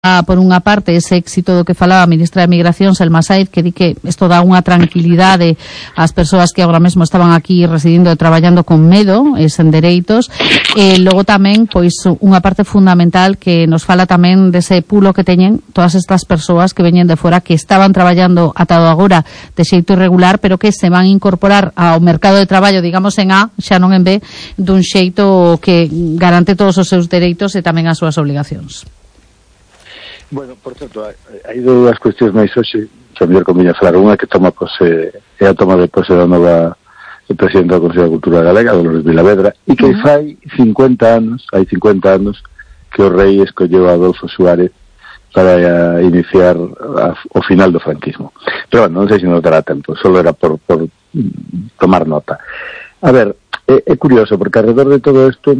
por unha parte ese éxito do que falaba a ministra de Migración, Selma Saiz, que di que isto dá unha tranquilidade ás persoas que agora mesmo estaban aquí residindo e traballando con medo e sen dereitos, e logo tamén pois unha parte fundamental que nos fala tamén dese pulo que teñen todas estas persoas que veñen de fora, que estaban traballando ata agora de xeito irregular, pero que se van a incorporar ao mercado de traballo, digamos en A, xa non en B, dun xeito que garante todos os seus dereitos e tamén as súas obligacións. Bueno, por certo, hai dúas cuestións máis hoxe, xa mellor conviña falar. Unha que toma pose, é a toma de pose da nova presidenta do Consello de Cultura Galega, Dolores Vilavedra, e que hai 50 anos que o rei escolleu a Adolfo Suárez para iniciar o final do franquismo. Pero bueno, non sei se nos dará tempo, só era por tomar nota. A ver, é curioso, porque alrededor de todo isto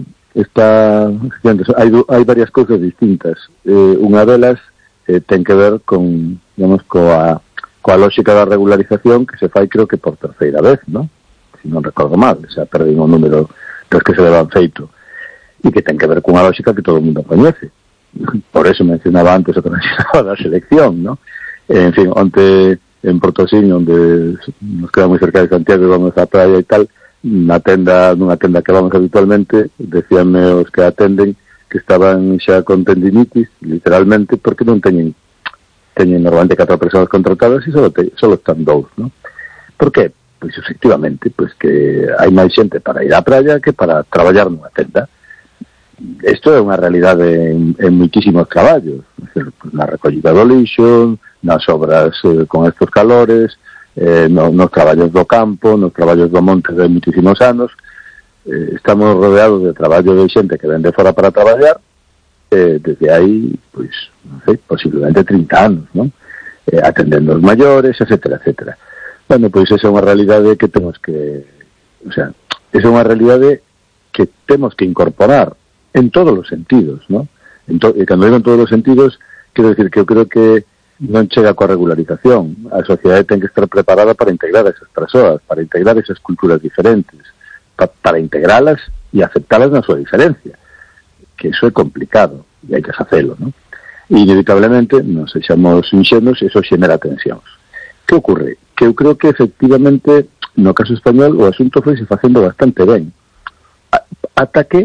hai varias cousas distintas. Unha delas ten que ver con, digamos, coa lógica da regularización que se fai, creo que por terceira vez, ¿no? Se non recordo mal, xa perdí o número dos que se levan feito, e que ten que ver cunha lógica que todo o mundo coñece. Por eso mencionaba antes o que mencionaba da selección, ¿no? En fin, onte en Portosín, onde nos queda moi cerca de Santiago, vamos á praia e tal, nunha tenda que vamos habitualmente, decíanme os que atenden que estaban xa con tendinitis, literalmente, porque non teñen normalmente 4 persoas contratadas e solo están 2, ¿no? Por qué? Pois efectivamente, pois que hai máis xente para ir á praia que para traballar nunha tenda. Isto é unha realidade en moitísimos traballos, na recollida do lixo, nas obras con estos calores, nos traballos do campo, nos traballos do monte de muitísimos anos. Estamos rodeados de traballo de xente que ven de fora para traballar desde aí, pois, non sei, posiblemente 30 anos, non? Atendendo os maiores, etcétera, etcétera. Bueno, pois esa é unha realidade que temos que... O sea, esa é unha realidade que temos que incorporar en todos os sentidos, non? E cando digo en todos os sentidos, quero decir que eu creo que non chega coa regularización. A sociedade ten que estar preparada para integrar esas persoas, para integrar esas culturas diferentes, para integralas e aceptalas na súa diferencia, que iso é complicado e hai que facelo, non? E inevitablemente, non sexamos inxenos, iso xenera tensións. Que ocorre? Que eu creo que efectivamente no caso español o asunto foi se facendo bastante ben, ata que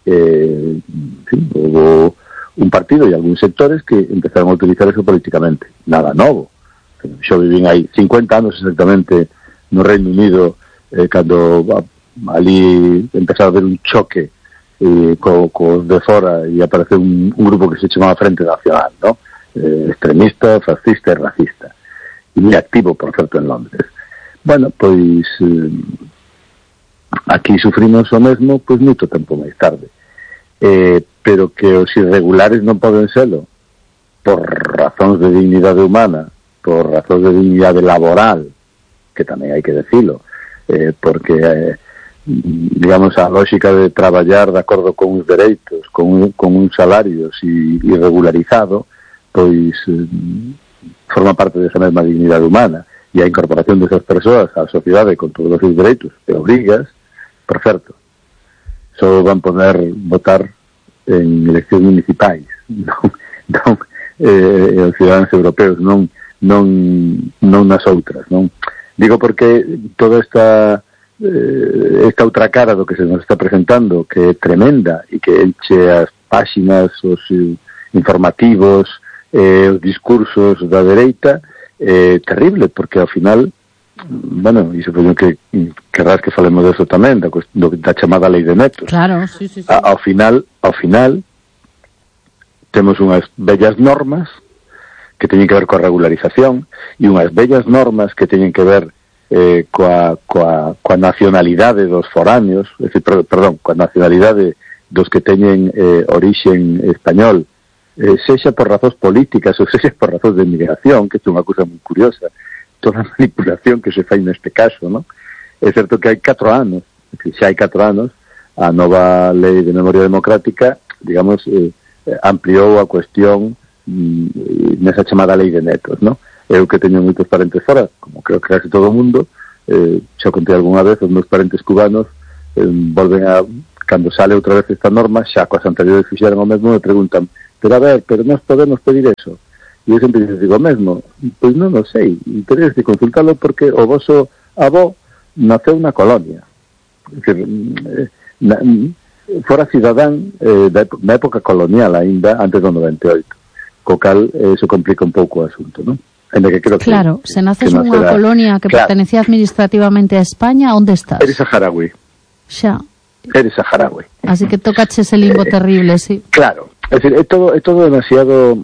houve un partido e algúns sectores que empezaron a utilizar eso políticamente. Nada novo. Xo vivín aí 50 anos exactamente no Reino Unido, cando ali empezaba a haber un choque cos de fora e apareceu un grupo que se chamaba Frente Nacional, ¿no? Extremista, fascista e racista. E moi activo, por certo, en Londres. Bueno, pois aquí sufrimos o mesmo, pois moito tempo máis tarde. Pero que os irregulares non poden selo por razóns de dignidade humana, por razóns de dignidade laboral, que tamén hai que decilo, porque digamos a lógica de traballar de acordo con uns dereitos, con uns salarios irregularizado, pois forma parte desa mesma dignidade humana, e a incorporación desas persoas á sociedade con todos os seus dereitos e obrigas, por certo, só van poder votar en eleccións municipais, non os ciudadanos europeos, non nas outras, non? Digo porque toda esta outra cara do que se nos está presentando, que é tremenda e que enche as páxinas, os informativos, os discursos da dereita, é terrible, porque ao final, bueno, e supoño que querrás que falemos deso tamén, da chamada lei de netos. Claro, sí. Ao final temos unhas bellas normas que teñen que ver coa regularización e unhas bellas normas que teñen que ver coa nacionalidade dos foráneos, é dicir, perdón, coa nacionalidade dos que teñen orixen español, sexa por razóns políticas ou sexa por razóns de migración, que é unha cousa moi curiosa, toda a manipulación que se fai neste caso, non? É certo que hai 4 anos, que xa hai 4 anos, a nova lei de memoria democrática, digamos, ampliou a cuestión nesa chamada lei de netos, non? Eu que teño moitos parentes fora, como creo que casi todo o mundo, xa contei algunha vez, os meus parentes cubanos volven a, cando sale outra vez esta norma, xa coas anteriores fixeron o mesmo, me preguntan, pero a ver, pero nós podemos pedir eso. E eu sempre digo mesmo, pois non o sei, teredes que consultalo porque o voso avó naceu na colonia. Fora cidadán na época colonial ainda, antes do 98, co cal eso complica un pouco o asunto, non? Que creo claro, se naces unha colonia que pertenecía administrativamente a España, onde estás? Eres saharaui. Xa. Eres saharaui. Así que tocache ese limbo terrible, sí. Claro, es decir, es todo demasiado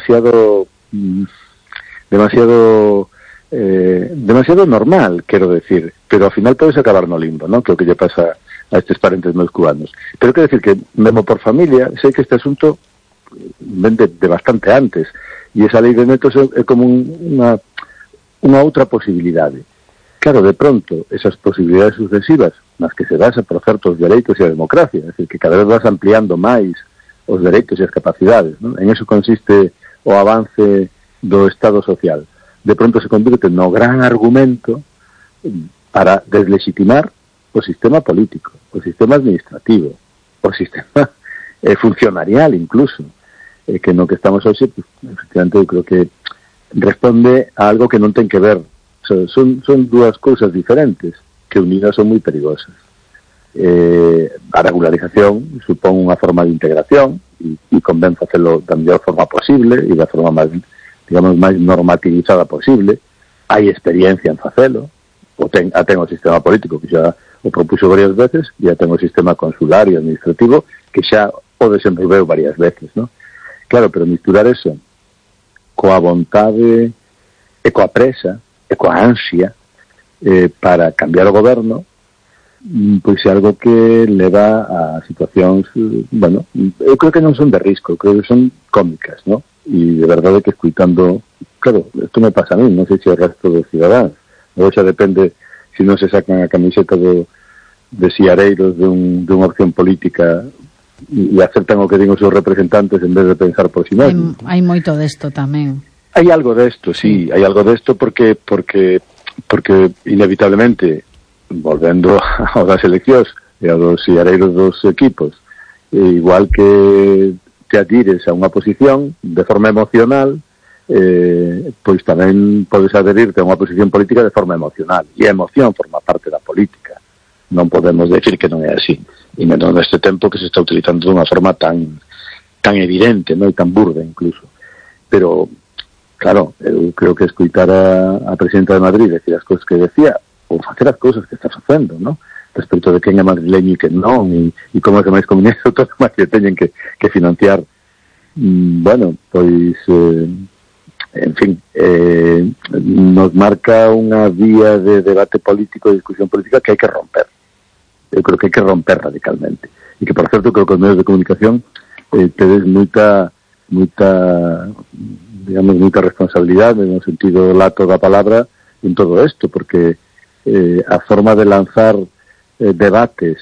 normal, quiero decir, pero ao final podes acabar no limbo, ¿no? Que é o que lle pasa a estes parentes meus cubanos. Pero quero decir que, mesmo por familia, sei que este asunto ven de bastante antes, e esa lei de netos é como unha outra posibilidade. Claro, de pronto, esas posibilidades sucesivas nas que se basa por certos dereitos e a democracia, é dicir, que cada vez vas ampliando máis os dereitos e as capacidades, ¿no? En eso consiste o avance do Estado social. De pronto se convirte no gran argumento para deslegitimar o sistema político, o sistema administrativo, o sistema funcionarial incluso, que no que estamos hoxe, pues, efectivamente, eu creo que responde a algo que non ten que ver. Son dúas cousas diferentes que unidas son moi perigosas. A regularización supón unha forma de integración e convén facelo da mellor forma posible e da forma máis, digamos, máis normativizada posible. Hai experiencia en facelo, ten o sistema político que xa o propuxo varias veces, e já ten o sistema consular e administrativo que xa o desenvolveu varias veces, ¿no? Claro, pero misturar eso coa vontade e coa presa e coa ansia para cambiar o goberno, pois é algo que leva a situacións, bueno, eu creo que non son de risco, creo que son cómicas, ¿no? E de verdade que escuitando, claro, isto me pasa a mí, non sei se o resto dos cidadáns, ou xa depende se non se sacan a camiseta de siareiros dunha opción política e aceptan o que din os seus representantes en vez de pensar por si mesmo. Hai moito desto tamén. Hai algo desto, sí, hai algo desto porque inevitablemente, volvendo ao das eleccións e ao dos siareiros dos equipos, igual que te adhires a unha posición de forma emocional, pois tamén podes adherirte a unha posición política de forma emocional, e a emoción forma parte da política. Non podemos decir que non é así, e menos neste tempo que se está utilizando de unha forma tan evidente, non, e tan burda incluso. Pero, claro, eu creo que escoitar a presidenta de Madrid decir as cousas que decía, ou facer as cousas que está facendo, non? Respecto de quen é madrileño e quen non, e como é que máis comunidades autónomas que teñen que financiar, bueno, pois, en fin, nos marca unha vía de debate político e discusión política que hai que romper. Eu creo que hai que romper radicalmente. E que, por certo, creo que os medios de comunicación tedes moita responsabilidade no sentido lato da palabra en todo isto, porque a forma de lanzar debates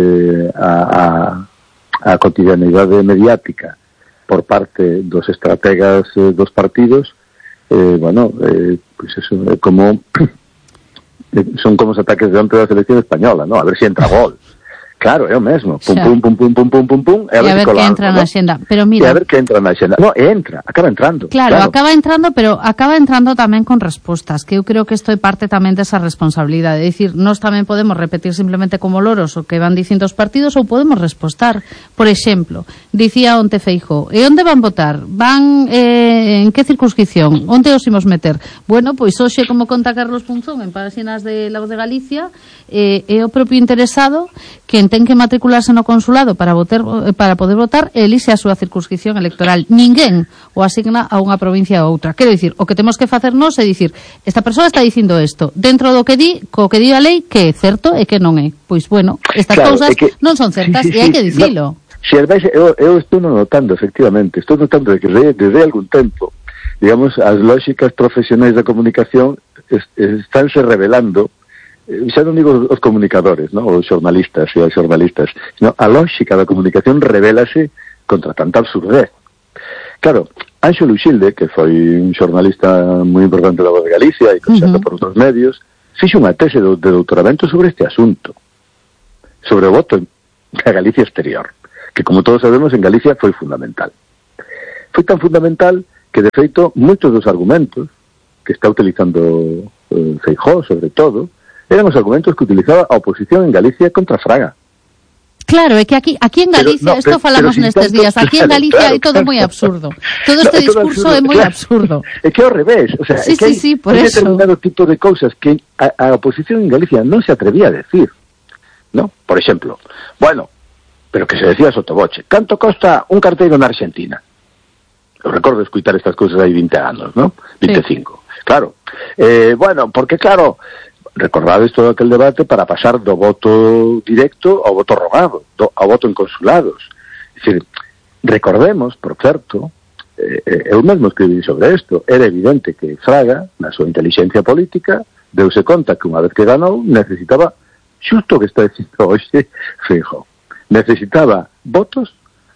a cotidianidade mediática por parte dos estrategas dos partidos, bueno, pues eso é como son como os ataques de onte da selección española, ¿no? A ver se entra gol. Claro, é o mesmo. Pum, pum, pum, pum, pum, pum, pum, e a ver que entra na xenda. Pero mira, e a ver que entra na xenda. No, acaba entrando. Claro, acaba entrando, pero acaba entrando tamén con respostas, que eu creo que isto é parte tamén desa responsabilidade. É dicir, nós tamén podemos repetir simplemente como loros o que van dicindo os partidos ou podemos respostar. Por exemplo, dicía onte Feijóo, e onde van votar? Van en que circunscripción? Onde os imos meter? Bueno, pois hoxe, como conta Carlos Punzón en páxinas de La Voz de Galicia, é o propio interesado que ten que matricularse no consulado para poder votar, elixe a súa circunscripción electoral. Ninguén o asigna a unha provincia ou outra. Quero dicir, o que temos que facernos é dicir, esta persoa está dicindo isto, dentro do que di, co que di a lei, que é certo e que non é. Pois, bueno, estas cousas non son certas e hai que dicilo. Eu estou notando, efectivamente, estou notando que desde algún tempo, digamos, as lógicas profesionais da comunicación estánse revelando. Xa non digo os comunicadores, ¿no? Os xornalistas e as xornalistas, sino a lógica da comunicación revélase contra tanta absurdez. Claro, Ánxelo Uxilde, que foi un xornalista moi importante da Voz de Galicia e conxerto por outros medios, fixo unha tese de doutoramento sobre este asunto, sobre o voto da Galicia exterior, que como todos sabemos en Galicia foi fundamental. Foi tan fundamental que, de feito, moitos dos argumentos que está utilizando Feijóo, sobre todo, eran os argumentos que utilizaba a oposición en Galicia contra Fraga. Claro, é que aquí en Galicia, isto falamos nestes días, aquí en Galicia é todo moi absurdo. Todo este discurso é moi absurdo. É que ao revés, o sea, sí, é que sí, por hai eso. determinado tipo de cousas que a oposición en Galicia non se atrevía a decir, ¿no? Por exemplo, bueno, pero que se decía sotoboche, canto costa un carteiro na Argentina? Eu recordo escutar estas cousas hai 20 anos, ¿no? 25. Sí. Claro. Bueno, porque claro, recordades todo aquel debate para pasar do voto directo ao voto rogado, ao voto en consulados. É dicir, recordemos, por certo, eu mesmo escribí sobre isto, era evidente que Fraga, na súa inteligencia política, deuse conta que unha vez que ganou, necesitaba, xusto que está dicindo hoxe Feijóo, necesitaba votos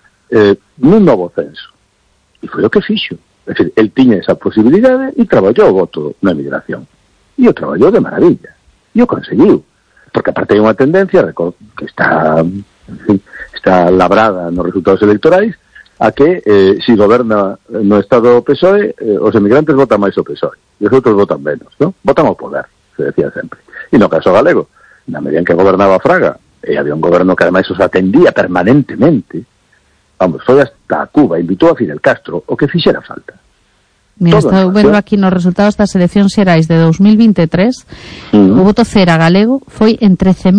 nun novo censo. E foi o que fixo. É dicir, el tiña esa posibilidade e traballou o voto na emigración. E o traballou de maravilla. E o conseguiu. Porque aparte hai unha tendencia que está, en fin, está labrada nos resultados electorais a que si goberna no Estado o PSOE, os emigrantes votan máis o PSOE. E os outros votan menos, ¿no? Votan ao poder, se decía sempre. E no caso galego, na medida en que gobernaba Fraga, e había un goberno que ademais os atendía permanentemente, vamos, foi hasta Cuba, invitou a Fidel Castro, o que fixera falta. Mira, estou vendo aquí nos resultados das eleccións xerais de 2023, o voto cera galego foi en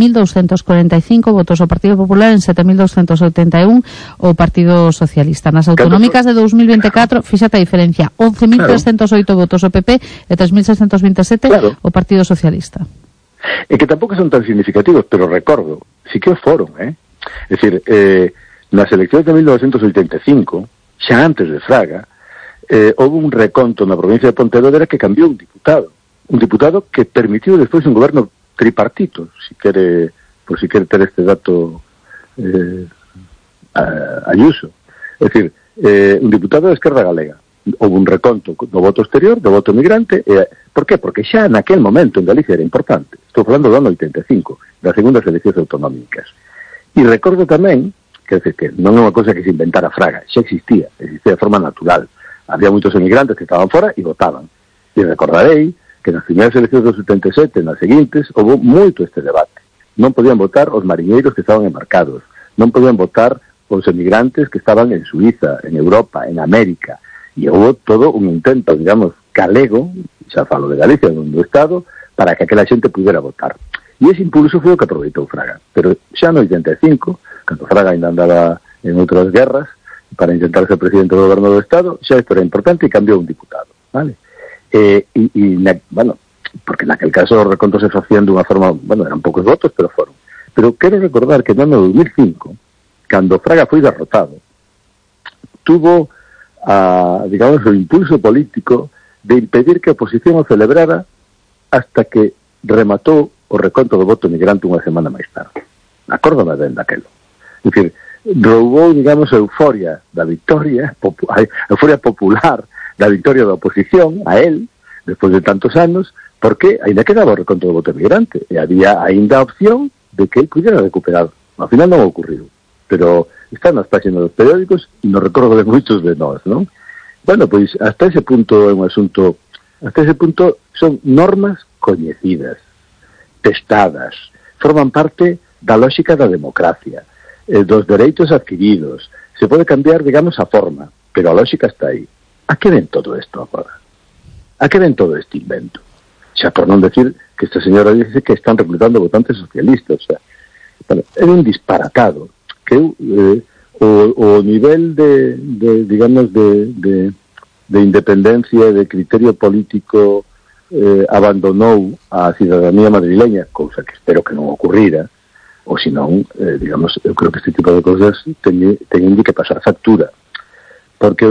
13.245 votos o Partido Popular, en 7.281 o Partido Socialista. Nas autonómicas de 2024, fíxate a diferencia, 11.308 votos o PP e 3.627 o Partido Socialista. E que tampouco son tan significativos, pero recordo, sí que o foron, É dicir, nas eleccións de 1985, xa antes de Fraga, houve un reconto na provincia de Pontevedra que cambiou un diputado que permitiu despois un goberno tripartito, si quere ter este dato Ayuso. É dicir, un diputado de Esquerda Galega. Houve un reconto do voto exterior, do voto migrante. Por qué? Porque xa naquel momento en Galicia era importante. Estou falando do ano 85, das segundas eleccións autonómicas. E recordo tamén, quer dizer, que non é unha cosa que se inventara Fraga, xa existía de forma natural. Había moitos emigrantes que estaban fora e votaban. E recordarei que nas primeiras eleccións do 77, nas seguintes, houve moito este debate. Non podían votar os mariñeiros que estaban embarcados, non podían votar os emigrantes que estaban en Suiza, en Europa, en América. E houve todo un intento, digamos, galego, xa falo de Galicia, do Estado, para que aquela xente pudera votar. E ese impulso foi o que aproveitou Fraga. Pero xa no 85, cando Fraga ainda andaba en outras guerras, para intentar ser presidente do goberno do Estado, xa isto era importante e cambiou un diputado, vale? Bueno, porque naquel caso os recontos se facían dunha forma, bueno, eran poucos votos, pero foron. Pero quero recordar que no ano 2005, cando Fraga foi derrotado, tuvo, digamos, o impulso político de impedir que a oposición o celebrara hasta que rematou o reconto do voto migrante unha semana máis tarde. Acórdame ben daquelo. É dicir, roubou, digamos, a euforia da victoria, a euforia popular da victoria da oposición a él, despois de tantos anos, porque ainda quedaba o reconto do voto migrante, e había ainda a opción de que él pudiera recuperar. Ao final non ocorriu, pero está nas páxinas dos periódicos e nos recordo de moitos de nós, non? Bueno, pois, hasta ese punto é un asunto, hasta ese punto son normas coñecidas, testadas, forman parte da lógica da democracia, dos dereitos adquiridos. Se pode cambiar, digamos, a forma, pero a lógica está aí. A que ven todo isto agora? A que ven todo este invento? Xa por non decir que esta señora dice que están reclutando votantes socialistas. O sea, bueno, é un disparatado que o nivel de digamos, de independencia, de criterio político abandonou a cidadanía madrileña, cousa que espero que non ocurrira, ou senón, digamos, eu creo que este tipo de cousas teñen que pasar factura. Porque,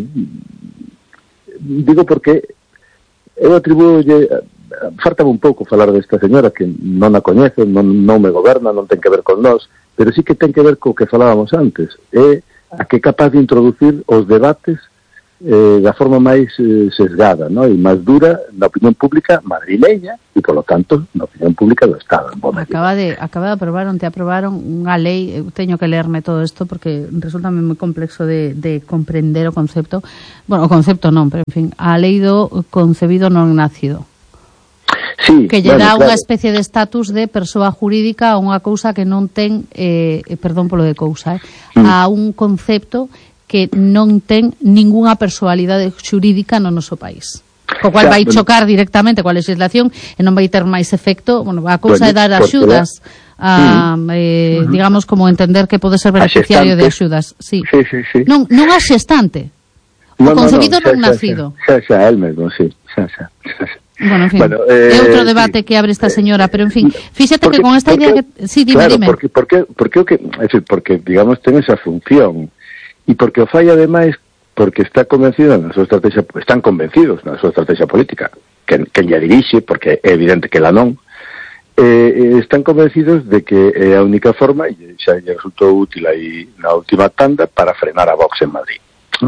digo porque eu atribúolle, faltaba un pouco falar desta señora que non a coñezo, non me goberna, non ten que ver con nós, pero sí que ten que ver co que falábamos antes, é a que é capaz de introducir os debates da forma máis sesgada, ¿no? E máis dura na opinión pública madrileña e, polo tanto, na opinión pública do Estado. Acaba de aprobaron unha lei, eu teño que lerme todo isto porque resulta moi complexo de comprender o concepto. Bueno, o concepto non, pero en fin, a lei do concebido non nacido. Sí, que lle dá unha especie de estatus de persoa jurídica a unha cousa que non ten, perdón polo de cousa, a un concepto que non ten ningunha persoalidade xurídica no noso país. Co cual vai chocar directamente coa legislación e non vai ter máis efecto. Bueno, a cousa é dar axudas digamos, como entender que pode ser beneficiario de axudas. Sí. Non a xestante. O concebido non nacido. Xa, el mesmo, sí. Xa. Bueno, en fin, é outro debate que abre esta señora, pero en fin, fíxate que con esta idea que... Sí, dime. Porque, digamos, ten esa función. E porque o fai, ademais, porque está convencido na súa estrategia, están convencidos na súa estrategia política, que lle dirixe, porque é evidente que la non, están convencidos de que é a única forma, e xa lle resultou útil aí na última tanda, para frenar a Vox en Madrid, ¿no?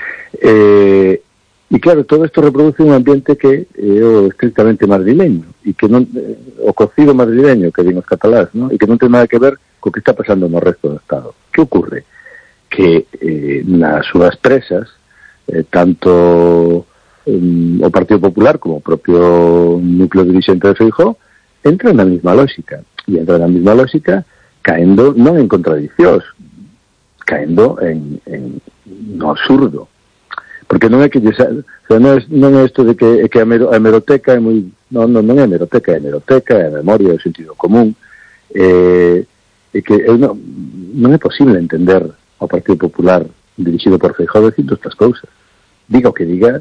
E claro, todo isto reproduce un ambiente que é o estrictamente madrileño, e que non, o cocido madrileño, que din os catalás, ¿no? E que non ten nada que ver co que está pasando no resto do Estado. Que ocurre? Que nas súas presas, tanto o Partido Popular como o propio núcleo dirixente de Feijóo entran na mesma lógica, e entran na mesma lógica caendo non en contradiccións, caendo no absurdo, porque non é que non é isto de que a hemeroteca é moi... non é hemeroteca, é memoria, é sentido común, e que non é posible entender ao Partido Popular dirixido por Feijóo dicindo estas cousas. Diga o que diga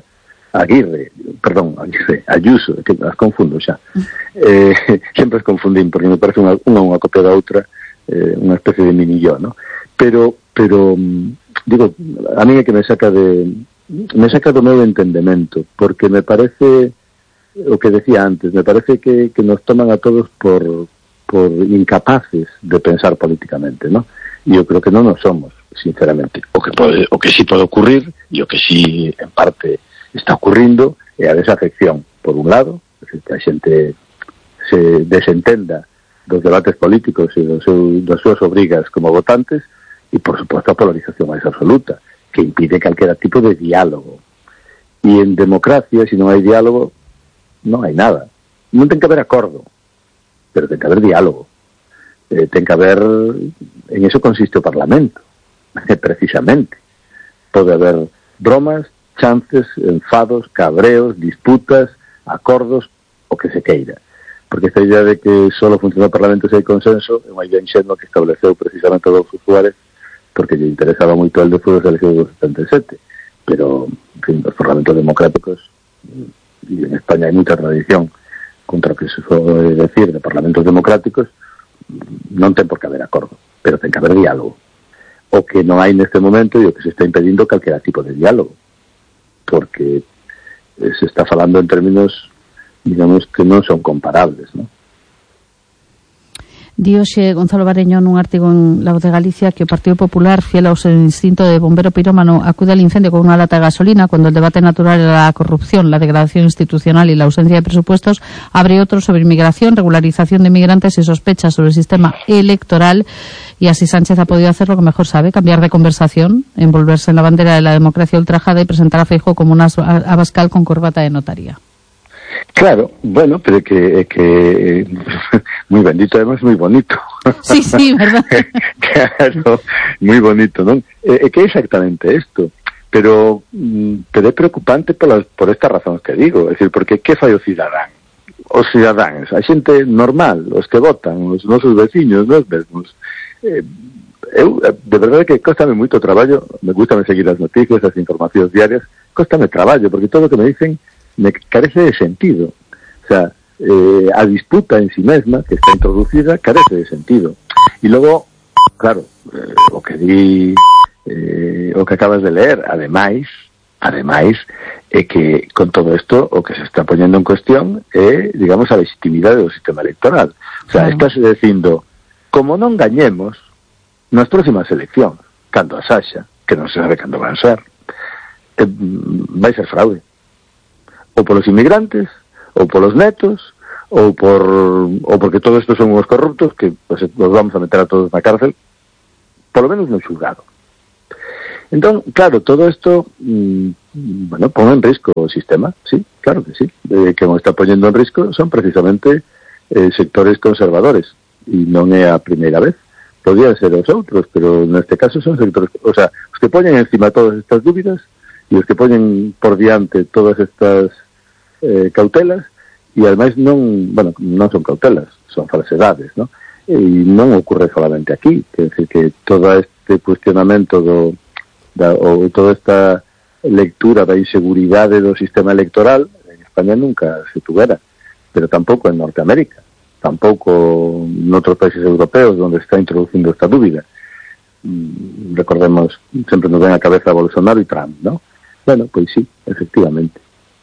Ayuso, que as confundo xa. Sempre as confundín, porque me parece unha copia da outra, unha especie de minilló, ¿no? Pero digo, a mí é que me saca do meu entendemento, porque me parece, o que decía antes, me parece que nos toman a todos por incapaces de pensar políticamente, ¿no? E eu creo que non nos somos, sinceramente. O que sí pode ocurrir, e o que sí en parte está ocurrindo, é a desafección, por un lado, que a xente se desentenda dos debates políticos e das súas obrigas como votantes, e por suposto a polarización máis absoluta, que impide calquera tipo de diálogo. E en democracia, se non hai diálogo, non hai nada. Non ten que haber acordo, pero ten que haber diálogo. Ten que haber, en eso consiste o Parlamento, precisamente. Pode haber bromas, chances, enfados, cabreos, disputas, acordos, o que se queira. Porque esta idea de que solo funciona o Parlamento se hai consenso é unha idea inxenua que estableceu precisamente Adolfo Suárez, porque lle interesaba moito el despois das eleccións do 77. Pero, en fin, os parlamentos democráticos, e en España hai moita tradición contra o que se pode decir de parlamentos democráticos, non ten por que haber acordo, pero ten que haber diálogo. O que non hai neste momento e o que se está impedindo calquera tipo de diálogo, porque se está falando en términos, digamos, que non son comparables, ¿no? Dioxe Gonzalo Bareño nun artigo en La Voz de Galicia que o Partido Popular, fiel ao seu instinto de bombero pirómano, acude al incendio con unha lata de gasolina cuando el debate natural era la corrupción, la degradación institucional y la ausencia de presupuestos. Abre otro sobre inmigración, regularización de migrantes y sospechas sobre el sistema electoral. Y así Sánchez ha podido hacer lo que mejor sabe, cambiar de conversación, envolverse en la bandera de la democracia ultrajada y presentar a Feijóo como una Abascal con corbata de notaría. Claro, bueno, pero que muy bendito, además muy bonito. Sí, verdad. Claro, muy bonito, ¿no? Que é exactamente isto. Pero é preocupante por estas razóns que digo, é dicir, porque que fai o cidadán? Os cidadáns, a xente normal, os que votan, os nosos veciños, nos mesmos. Eu, de verdade que cóstame moito traballo, me gusta seguir as noticias, as informacións diarias, cóstame traballo, porque todo o que me dicen me carece de sentido. O sea, a disputa en sí mesma, que está introducida, carece de sentido. E logo, claro, o que di, o que acabas de leer, ademais, é que con todo isto o que se está poñendo en cuestión é, digamos, a legitimidade do sistema electoral. O sea, estás dicindo, como non gañemos nas próximas eleccións, cando as haxa, que non se sabe cando van ser, vai ser fraude. Ou polos inmigrantes, ou polos netos, ou porque todos estos son os corruptos que pues, los vamos a meter a todos na cárcel, polo menos no xulgado. Entón, claro, todo isto bueno, pon en risco o sistema, sí, claro que sí. Que o está poñendo en risco son precisamente sectores conservadores, e non é a primeira vez. Podrían ser os outros, pero neste caso son sectores, o sea, os que poñen encima todas estas dúbidas e os que poñen por diante todas estas cautelas, e ademais non son cautelas, son falsedades, ¿no? E non ocorre solamente aquí, quer decir que todo este cuestionamento ou toda esta lectura da inseguridade do sistema electoral en España nunca se tuvera, pero tampouco en Norteamérica, tampouco en outros países europeos donde está introducindo esta dúbida. Recordemos, sempre nos ven a cabeza Bolsonaro e Trump, ¿no? Bueno, pois sí, efectivamente.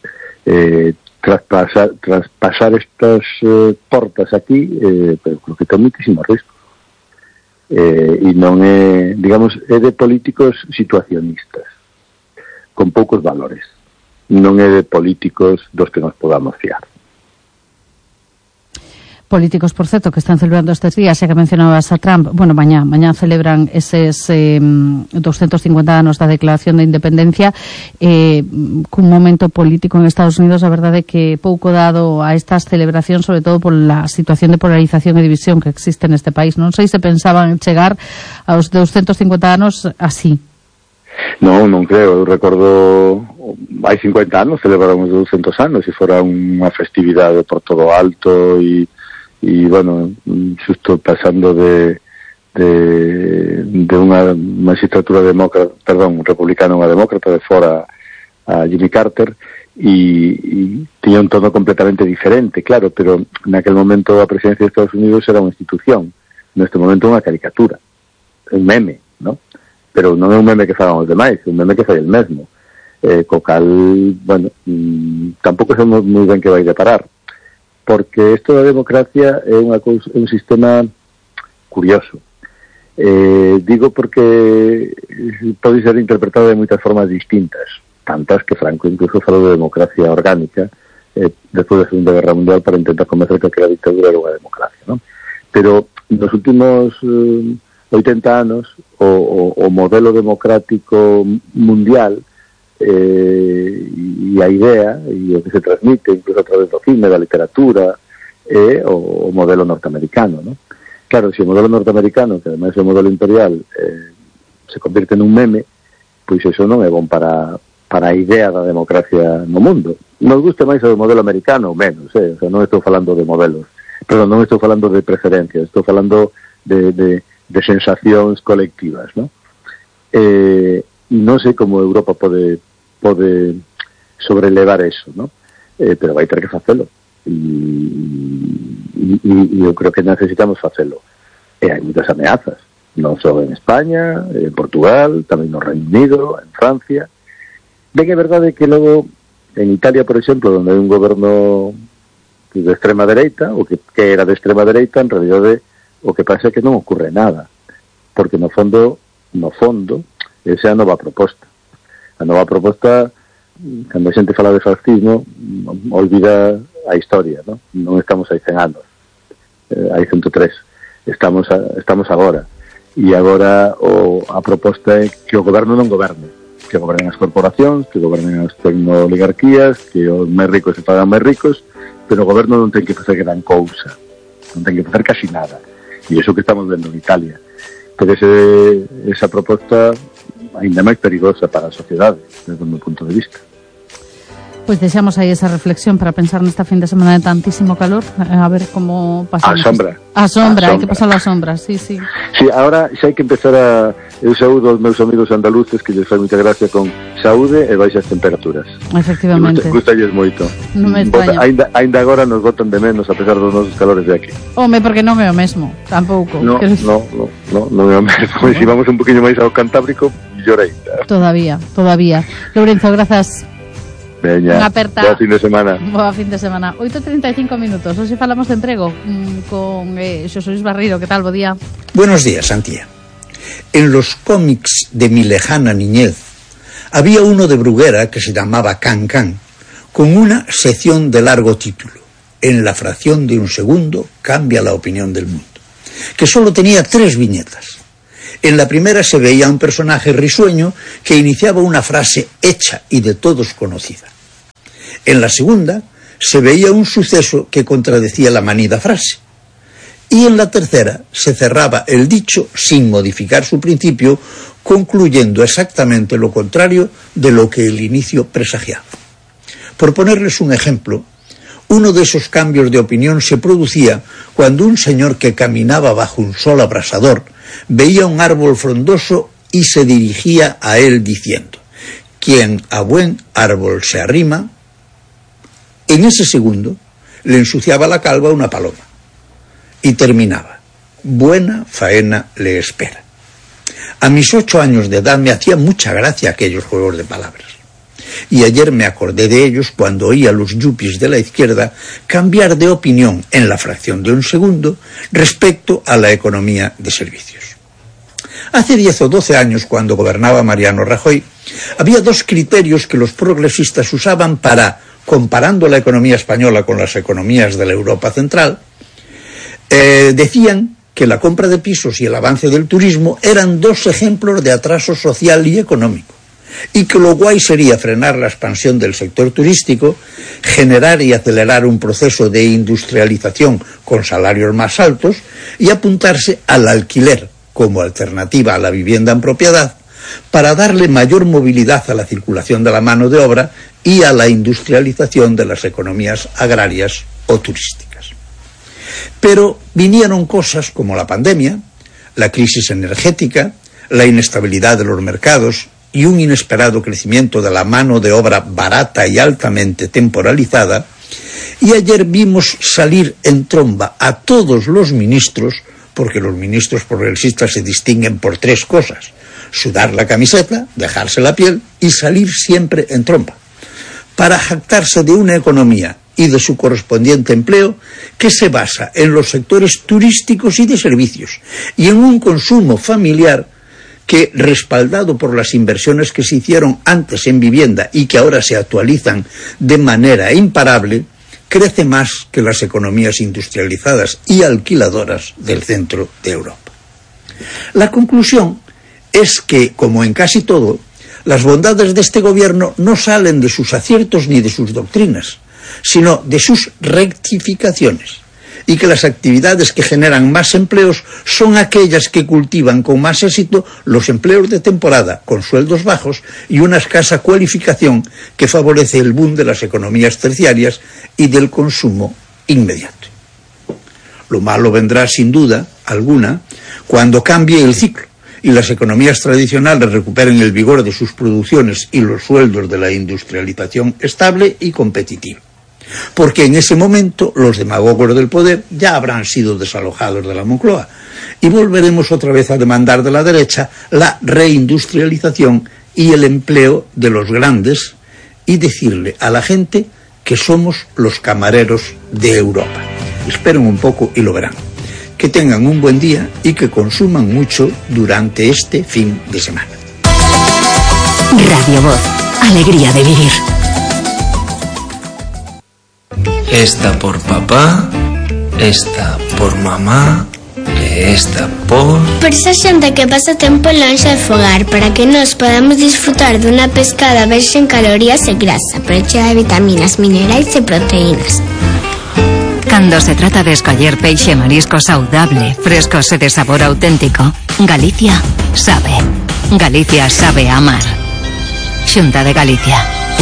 Traspasar estas portas aquí, pero creo que ten muitísimo risco. E non é, digamos, é de políticos situacionistas, con poucos valores. Non é de políticos dos que nos podamos fiar. Políticos, por certo, que están celebrando estes días, xa que mencionabas a Trump, bueno, mañá celebran eses 250 anos da Declaración de Independencia, cun momento político en Estados Unidos, a verdade é que pouco dado a estas celebracións, sobre todo por la situación de polarización e división que existe neste país. Non sei se pensaban chegar aos 250 anos así. Non creo, eu recordo hai 50 anos celebramos 200 anos e fora unha festividade por todo alto e bueno, xusto pasando de unha magistratura republicana a unha demócrata, de fora a Jimmy Carter, e tiña un tono completamente diferente, claro, pero naquel momento a presidencia de Estados Unidos era unha institución, neste momento unha caricatura, un meme, ¿no? Pero non é un meme que fagan os demais, é un meme que fai el mesmo, co cal, bueno, tampouco sabemos moi ben que vai deparar, porque isto da democracia é un sistema curioso. Digo porque pode ser interpretado de moitas formas distintas, tantas que Franco incluso falou de democracia orgánica despois da Segunda Guerra Mundial para intentar convencer que aquela dictadura era unha democracia, ¿no? Pero nos últimos 80 anos o modelo democrático mundial e a idea e o que se transmite incluso a través do cine, da literatura é o modelo norteamericano, ¿no? Claro, se o modelo norteamericano, que ademais é o modelo imperial, se convierte nun meme, pois iso non é bon para a idea da democracia no mundo. Nos gusta máis o modelo americano ou menos, o sea, non estou falando de modelos, perdón, non estou falando de preferencias, estou falando de sensacións colectivas, ¿no? Non sei como Europa pode sobrelevar eso, ¿no? Pero vai ter que facelo e eu creo que necesitamos facelo. E hai moitas ameazas, non só en España, en Portugal, tamén no Reino Unido, en Francia. Ben, é verdade que logo en Italia, por exemplo, onde hai un goberno de extrema dereita, ou que era de extrema dereita, en realidade o que pasa é que non ocurre nada, porque no fondo esa é a nova proposta. A nova proposta, cando a xente fala de fascismo, olvida a historia, ¿no? Non estamos hai 100 anos, hai 103, estamos agora, e agora a proposta é que o goberno non goberne, que gobernen as corporacións, que gobernen as tecnooligarquías, que os máis ricos se pagan máis ricos, pero o goberno non ten que facer gran cousa, non ten que facer casi nada, e iso que estamos vendo en Italia. Pero esa proposta ainda máis perigosa para a sociedade, desde o meu punto de vista. Pois deixamos aí esa reflexión para pensar nesta fin de semana de tantísimo calor, a ver como pasamos. A sombra, hai que pasar a sombra, sí. Sí, agora xa hai que empezar eu saúdo aos meus amigos andaluces que lles fai moita gracia con saúde e baixas temperaturas. Efectivamente. Gustalles moito. Non me extraña. Ainda agora nos botan de menos a pesar dos nosos calores de aquí. Home, porque non é o mesmo, tampouco. Non é o mesmo. Se vamos un poquinho máis ao Cantábrico, llorei. Todavía. Lourenzo, grazas. Veña, boa fin de semana. Boa fin de semana. 8:35 minutos. Hoxe falamos de emprego con Xosé Luis Barreiro. Que tal? Bo día. Buenos días, Antía. En los cómics de mi lejana niñez Había uno de Bruguera que se llamaba Can Can, con una sección de largo título: En la fracción de un segundo cambia la opinión del mundo, que solo tenía 3 viñetas. En la primera se veía un personaje risueño que iniciaba una frase hecha y de todos conocida. En la segunda se veía un suceso que contradecía la manida frase. Y en la tercera se cerraba el dicho sin modificar su principio, concluyendo exactamente lo contrario de lo que el inicio presagiaba. Por ponerles un ejemplo, uno de esos cambios de opinión se producía cuando un señor que caminaba bajo un sol abrasador veía un árbol frondoso y se dirigía a él diciendo: quien a buen árbol se arrima. En ese segundo le ensuciaba la calva una paloma y terminaba: buena faena le espera. A mis 8 años de edad me hacía mucha gracia aquellos juegos de palabras. Y ayer me acordé de ellos cuando oí a los yuppies de la izquierda cambiar de opinión en la fracción de un segundo respecto a la economía de servicios. Hace 10 o 12 años, cuando gobernaba Mariano Rajoy, había 2 criterios que los progresistas usaban para, comparando la economía española con las economías de la Europa central, decían que la compra de pisos y el avance del turismo eran 2 ejemplos de atraso social y económico, y que lo guay sería frenar la expansión del sector turístico, generar y acelerar un proceso de industrialización con salarios más altos y apuntarse al alquiler como alternativa a la vivienda en propiedad, para darle mayor movilidad a la circulación de la mano de obra y a la industrialización de las economías agrarias o turísticas. Pero vinieron cosas como la pandemia, la crisis energética, la inestabilidad de los mercados y un inesperado crecimiento de la mano de obra barata y altamente temporalizada, y ayer vimos salir en tromba a todos los ministros, porque los ministros progresistas se distinguen por 3 cosas: sudar la camiseta, dejarse la piel y salir siempre en tromba, para jactarse de una economía y de su correspondiente empleo que se basa en los sectores turísticos y de servicios y en un consumo familiar que, respaldado por las inversiones que se hicieron antes en vivienda y que ahora se actualizan de manera imparable, crece más que las economías industrializadas y alquiladoras del centro de Europa. La conclusión es que, como en casi todo, las bondades de este gobierno no salen de sus aciertos ni de sus doctrinas, sino de sus rectificaciones, y que las actividades que generan más empleos son aquellas que cultivan con más éxito los empleos de temporada, con sueldos bajos y una escasa cualificación que favorece el boom de las economías terciarias y del consumo inmediato. Lo malo vendrá, sin duda alguna, cuando cambie el ciclo y las economías tradicionales recuperen el vigor de sus producciones y los sueldos de la industrialización estable y competitiva. Porque en ese momento los demagogos del poder ya habrán sido desalojados de la Moncloa y volveremos otra vez a demandar de la derecha la reindustrialización y el empleo de los grandes y decirle a la gente que somos los camareros de Europa. Esperen un poco y lo verán. Que tengan un buen día y que consuman mucho durante este fin de semana. Radio Voz, alegría de vivir. Esta por papá, esta por mamá, esta por... Por esa xente que pasa tempo lonxe de fogar, para que nos podamos disfrutar dunha pescada verxe en calorías e grasa, pero chea de vitaminas, minerais e proteínas. Cando se trata de escoller peixe marisco saudable, frescos e de sabor auténtico, Galicia sabe. Galicia sabe amar. Xunta de Galicia.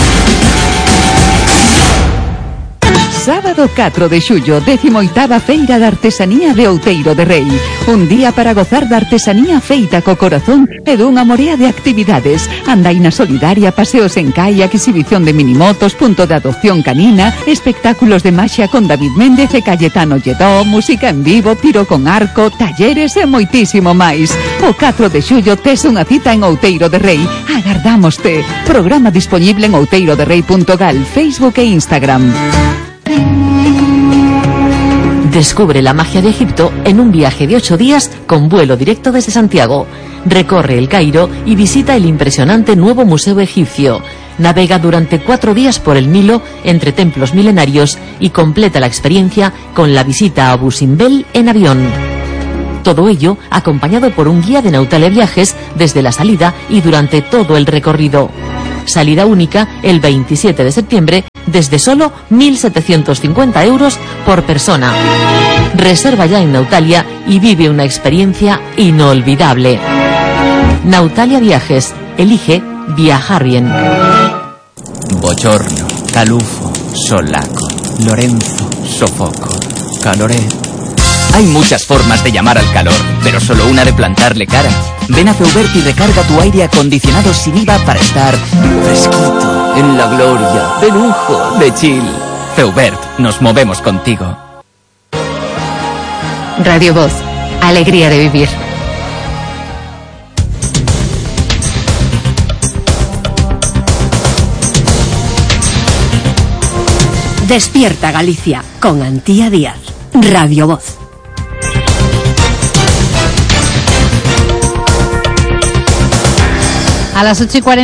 Sábado 4 de xullo, 18ª Feira de Artesanía de Outeiro de Rei. Un día para gozar da artesanía feita co corazón e dunha morea de actividades. Andaina solidaria, paseos en kayak, exhibición de minimotos, punto de adopción canina, espectáculos de maxia con David Méndez e Cayetano Lledó, música en vivo, tiro con arco, talleres e moitísimo máis. O 4 de xullo tes unha cita en Outeiro de Rei. Agardámoste. Programa disponible en outeiroderrei.gal, Facebook e Instagram. Descubre la magia de Egipto en un viaje de 8 días con vuelo directo desde Santiago. Recorre el Cairo y visita el impresionante nuevo Museo Egipcio. Navega durante 4 días por el Nilo entre templos milenarios y completa la experiencia con la visita a Abu Simbel en avión. Todo ello acompañado por un guía de Nautalia Viajes desde la salida y durante todo el recorrido. Salida única el 27 de septiembre desde solo 1.750 euros por persona. Reserva ya en Nautalia y vive una experiencia inolvidable. Nautalia Viajes. Elige viajar bien. Bochorno, talufo, solaco, Lorenzo, sofoco, caloré. Hay muchas formas de llamar al calor, pero solo una de plantarle cara. Ven a Feubert y recarga tu aire acondicionado sin IVA para estar fresquito, en la gloria, de lujo, de chill. Feubert, nos movemos contigo. Radio Voz, alegría de vivir. Despierta Galicia con Antía Díaz. Radio Voz. A las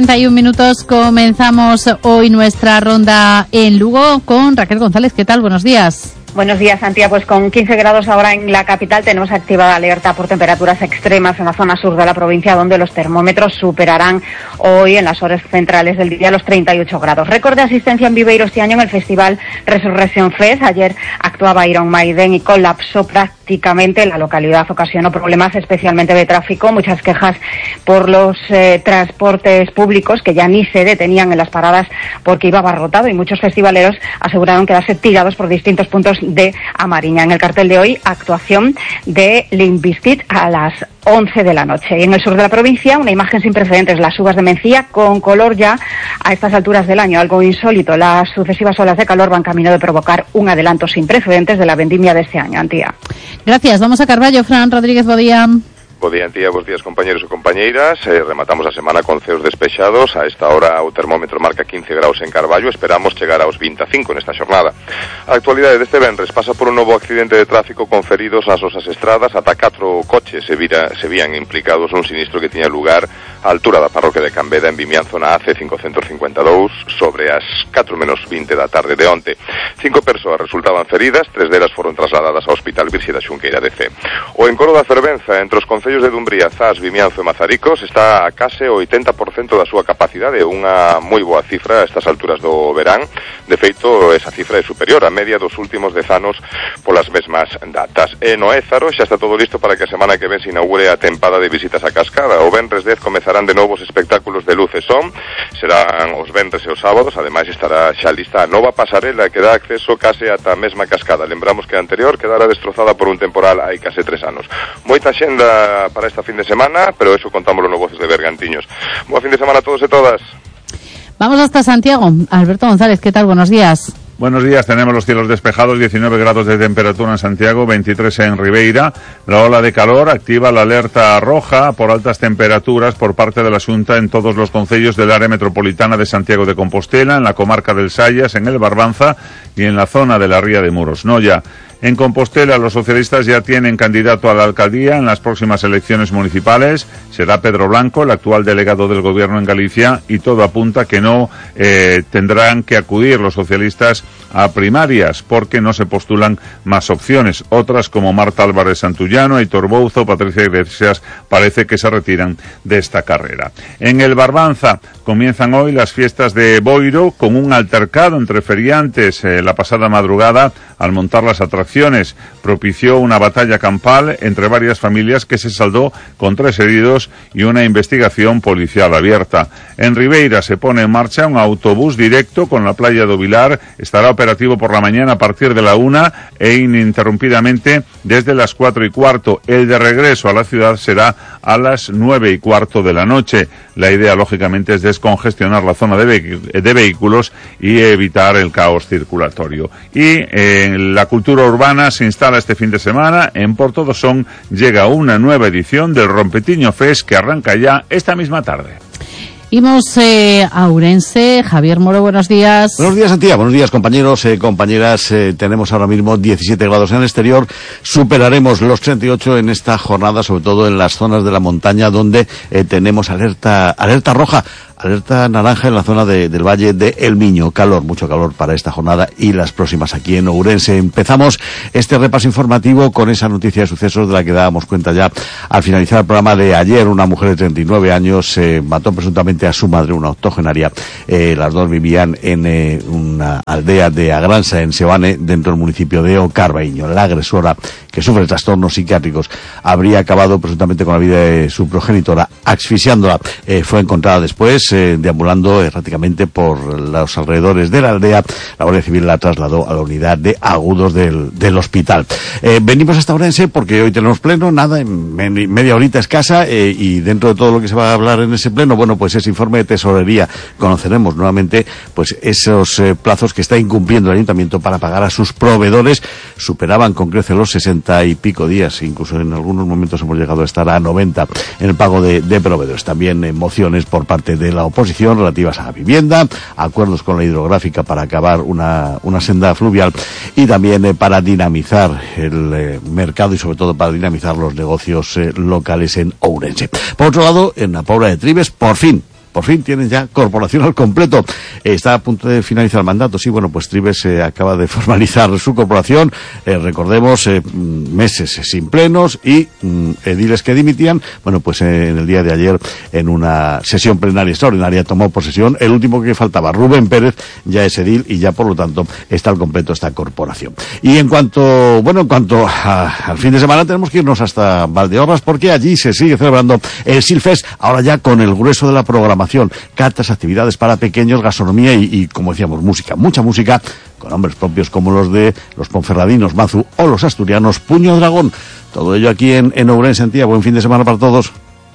8:41 comenzamos hoy nuestra ronda en Lugo con Raquel González. ¿Qué tal? Buenos días. Buenos días, Antía. Pues con 15 grados ahora en la capital tenemos activada alerta por temperaturas extremas en la zona sur de la provincia, donde los termómetros superarán hoy en las horas centrales del día los 38 grados. Récord de asistencia en Viveiro este año en el festival Resurrection Fest. Ayer actuaba Iron Maiden y colapsó prácticamente la localidad. Ocasionó problemas especialmente de tráfico, muchas quejas por los transportes públicos que ya ni se detenían en las paradas porque iba abarrotado, y muchos festivaleros aseguraron quedarse tirados por distintos puntos de Amariña. En el cartel de hoy, actuación de Limp Bizkit a las 11 de la noche. Y en el sur de la provincia, una imagen sin precedentes, las uvas de Mencía con color ya a estas alturas del año, algo insólito. Las sucesivas olas de calor van camino de provocar un adelanto sin precedentes de la vendimia de este año, Antía. Gracias. Vamos a Carballo. Fran Rodríguez, bo día. Bo día, Antía, bos días, compañeros e compañeiras. Rematamos a semana con ceos despexados. A esta hora o termómetro marca 15 graus en Carballo. Esperamos chegar aos 25 nesta xornada. A actualidade deste venres pasa por un novo accidente de tráfico con feridos nas nosas estradas. Ata 4 coches se vían implicados nun sinistro que tiña lugar á altura da parroquia de Cambeda, en Vimianzo, na AC 552, sobre as 4:20 da tarde de onte. 5 persoas resultaban feridas, 3 delas foron trasladadas ao Hospital Virxe da Xunqueira de Cee. O encoro da fervenza entre os concellos de Dumbría, Zas, Vimianzo e Mazaricos está a case o 80% da súa capacidade, unha moi boa cifra a estas alturas do verán. De feito, esa cifra é superior á media dos últimos 10 anos polas mesmas datas. E no Ézaro xa está todo listo para que a semana que ven se inaugure a tempada de visitas á cascada. O venres 10 comezarán de novos espectáculos de luz e son, serán os venres e os sábados. Ademais estará xa lista a nova pasarela que dá acceso case ata a mesma cascada. Lembramos que a anterior quedara destrozada por un temporal hai case 3 anos. Moita xenda para esta fin de semana, pero eso contámoslo no Voces de Bergantiños. Boa fin de semana a todos e todas. Vamos hasta Santiago. Alberto González, ¿qué tal? Buenos días. Buenos días, tenemos los cielos despejados, 19 grados de temperatura en Santiago, 23 en Ribeira. La ola de calor activa la alerta roja por altas temperaturas por parte de la Xunta en todos los concellos del área metropolitana de Santiago de Compostela, en la comarca del Sayas, en el Barbanza y en la zona de la Ría de Muros. Noia. En Compostela, los socialistas ya tienen candidato a la alcaldía en las próximas elecciones municipales. Será Pedro Blanco, el actual delegado del gobierno en Galicia, y todo apunta que no tendrán que acudir los socialistas a primarias porque no se postulan más opciones. Otras, como Marta Álvarez Santullano, Aitor Bouzo, Patricia Iglesias, parece que se retiran de esta carrera. En el Barbanza comienzan hoy las fiestas de Boiro con un altercado entre feriantes la pasada madrugada al montar las atracciones. Propició una batalla campal entre varias familias que se saldó con 3 heridos y una investigación policial abierta. En Ribeira se pone en marcha un autobús directo con la playa do Vilar. Estará operativo por la mañana a partir de la 1 e ininterrumpidamente desde las 4:15. El de regreso a la ciudad será a las 9:15 de la noche. La idea, lógicamente, es descongestionar la zona de vehículos y evitar el caos circulatorio. Y en la cultura urbana se instala este fin de semana. En Porto do Son llega una nueva edición del Rompetiño Fest que arranca ya esta misma tarde. Seguimos a Ourense. Javier Moro, buenos días. Buenos días, Antía. Buenos días, compañeros, compañeras. Tenemos ahora mismo 17 grados en el exterior. Superaremos los 38 en esta jornada, sobre todo en las zonas de la montaña donde tenemos alerta roja. Alerta naranja en la zona del Valle de El Miño. Calor, mucho calor para esta jornada y las próximas aquí en Ourense. Empezamos este repaso informativo con esa noticia de sucesos de la que dábamos cuenta ya al finalizar el programa de ayer. Una mujer de 39 años mató presuntamente a su madre, una octogenaria. Las dos vivían en una aldea de Agransa, en Sebane, dentro del municipio de Ocarbaíño. La agresora, que sufre trastornos psiquiátricos, habría acabado presuntamente con la vida de su progenitora, asfixiándola. Fue encontrada después deambulando erráticamente por los alrededores de la aldea. La Guardia Civil la trasladó a la unidad de agudos del hospital. Venimos hasta Ourense porque hoy tenemos pleno, nada, en media horita escasa, y dentro de todo lo que se va a hablar en ese pleno, bueno, pues ese informe de tesorería. Conoceremos nuevamente pues esos plazos que está incumpliendo el ayuntamiento para pagar a sus proveedores. Superaban con creces los 60 y pico días, incluso en algunos momentos hemos llegado a estar a 90 en el pago de proveedores. También mociones por parte de la oposición relativas a la vivienda, acuerdos con la hidrográfica para acabar una senda fluvial, y también para dinamizar el mercado y sobre todo para dinamizar los negocios locales en Ourense. Por otro lado, en la Pobla de Tribes, por fin tienen ya corporación al completo. Está a punto de finalizar el mandato. Sí, bueno, pues Tribes acaba de formalizar su corporación. Recordemos, meses sin plenos y ediles que dimitían. Bueno, pues en el día de ayer, en una sesión plenaria extraordinaria, tomó posesión el último que faltaba, Rubén Pérez, ya es edil y ya por lo tanto está al completo esta corporación. Y en cuanto al fin de semana, tenemos que irnos hasta Valdeorras porque allí se sigue celebrando el Silfest, ahora ya con el grueso de la programación. Catas, actividades para pequeños, gastronomía y, como decíamos, música, mucha música, con nombres propios como los de los ponferradinos Mazu o los asturianos Puño Dragón. Todo ello aquí en Ourense, Antía. Buen fin de semana para todos.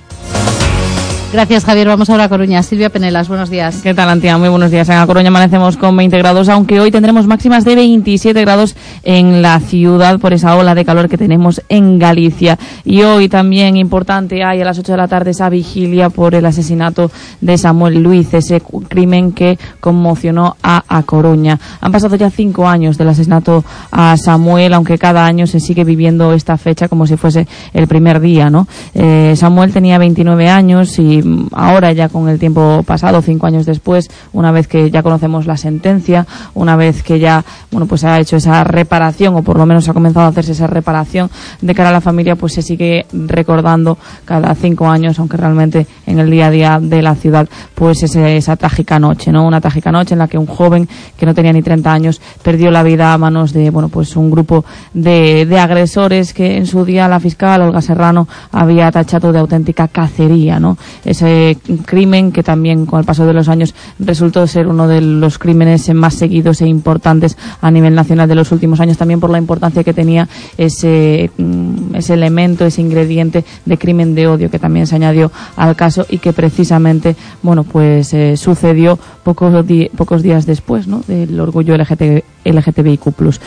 Gracias, Javier. Vamos ahora a Coruña. Silvia Penelas, buenos días. ¿Qué tal, Antía? Muy buenos días. En A Coruña amanecemos con 20 grados, aunque hoy tendremos máximas de 27 grados en la ciudad por esa ola de calor que tenemos en Galicia. Y hoy también importante, hay a las 8 de la tarde esa vigilia por el asesinato de Samuel Luiz, ese crimen que conmocionó a Coruña. Han pasado ya 5 años del asesinato a Samuel, aunque cada año se sigue viviendo esta fecha como si fuese el primer día, ¿no? Samuel tenía 29 años y ahora, ya con el tiempo pasado, 5 años después, una vez que ya conocemos la sentencia, una vez que ya, bueno, pues se ha hecho esa reparación, o por lo menos ha comenzado a hacerse esa reparación de cara a la familia, pues se sigue recordando cada 5 años, aunque realmente en el día a día de la ciudad, pues esa trágica noche, ¿no? Una trágica noche en la que un joven que no tenía ni 30 años perdió la vida a manos de, bueno, pues un grupo de agresores que en su día la fiscal Olga Serrano había tachado de auténtica cacería, ¿no? Ese crimen que también con el paso de los años resultó ser uno de los crímenes más seguidos e importantes a nivel nacional de los últimos años, también por la importancia que tenía ese elemento, ese ingrediente de crimen de odio que también se añadió al caso y que precisamente, bueno, pues sucedió pocos días después, ¿no?, del orgullo LGTBIQ+.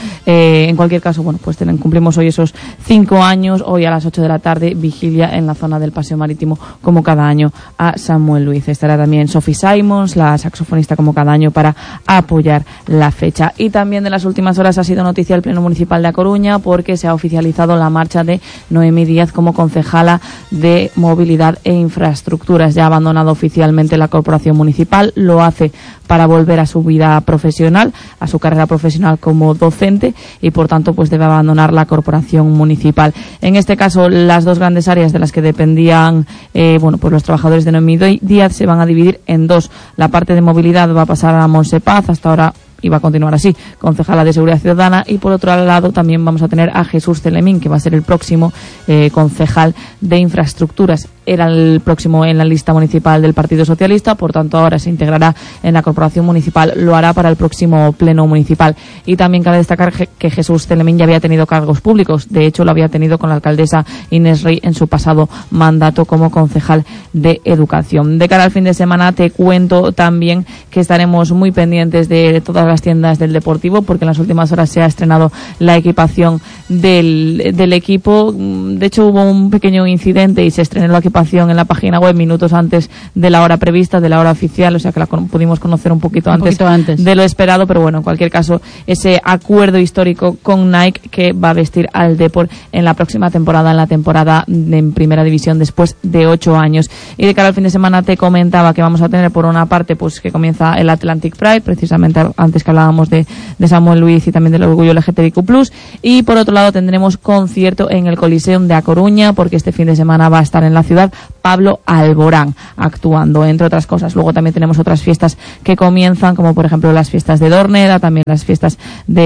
En cualquier caso, bueno, pues cumplimos hoy esos 5 años, hoy a las 8 de la tarde, vigilia en la zona del Paseo Marítimo, como cada año, a Samuel Luiz. Estará también Sophie Simons, la saxofonista, como cada año, para apoyar la fecha. Y también de las últimas horas ha sido noticia el Pleno Municipal de A Coruña porque se ha oficializado la marcha de Noemí Díaz como concejala de Movilidad e Infraestructuras. Ya ha abandonado oficialmente la corporación municipal, lo hace para volver a su vida profesional, a su carrera profesional como docente, y por tanto pues debe abandonar la corporación municipal. En este caso, las dos grandes áreas de las que dependían pues los trabajadores de Noemí Díaz se van a dividir en dos. La parte de movilidad va a pasar a Monse Paz, hasta ahora y va a continuar así, concejala de Seguridad Ciudadana, y por otro lado también vamos a tener a Jesús Celemín, que va a ser el próximo concejal de Infraestructuras. Era el próximo en la lista municipal del Partido Socialista, por tanto ahora se integrará en la corporación municipal, lo hará para el próximo pleno municipal. Y también cabe destacar que Jesús Celemín ya había tenido cargos públicos, de hecho lo había tenido con la alcaldesa Inés Rey en su pasado mandato como concejal de Educación. De cara al fin de semana te cuento también que estaremos muy pendientes de todas las tiendas del Deportivo, porque en las últimas horas se ha estrenado la equipación del equipo. De hecho hubo un pequeño incidente y se estrenó la equipación anticipación en la página web, minutos antes de la hora prevista, de la hora oficial, o sea que la pudimos conocer un poquito antes de lo esperado, pero bueno, en cualquier caso, ese acuerdo histórico con Nike que va a vestir al Depor en la próxima temporada, en la temporada en Primera División después de 8 años. Y de cara al fin de semana te comentaba que vamos a tener por una parte pues que comienza el Atlantic Pride, precisamente antes que hablábamos de Samuel Luiz y también del orgullo LGTBIQ+, y por otro lado tendremos concierto en el Coliseum de A Coruña, porque este fin de semana va a estar en la ciudad Pablo Alborán actuando, entre otras cosas. Luego también tenemos otras fiestas que comienzan, como por ejemplo las fiestas de Dorneda, también las fiestas